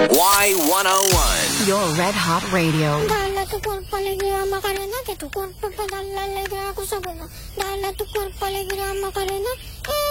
Y101. Your Red Hot Radio. Dala tu cuerpo alegría Macarena, que tu cuerpo para dar la alegría cosa buena. Dala tu cuerpo alegría Macarena,